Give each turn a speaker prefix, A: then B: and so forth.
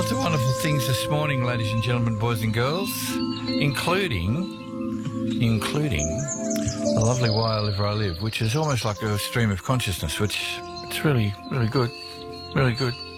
A: Lots of wonderful things this morning, ladies and gentlemen, boys and girls, including the lovely Why I Live Where I Live, which is almost like a stream of consciousness, which it's really, really good, really good.